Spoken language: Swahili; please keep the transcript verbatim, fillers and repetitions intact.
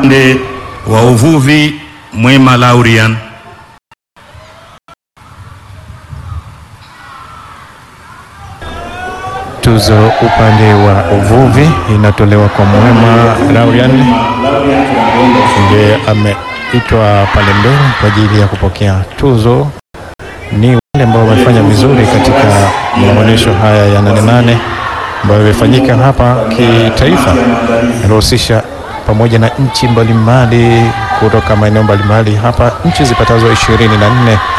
upande wa uvuvi Mwema Laurian. Tuzo upande wa uvuvi inatolewa kwa Mwema Laurian, ndiye ameitwa pale mbele kwa ajili ya kupokea tuzo. Ni wale ambao wamefanya vizuri katika maonyesho haya ya nane nane ambayo yamefanyika hapa kitaifa, yanahusisha pamoja na nchi mbalimbali kutoka maeneo mbalimbali hapa, nchi zipatazo ishirini na nne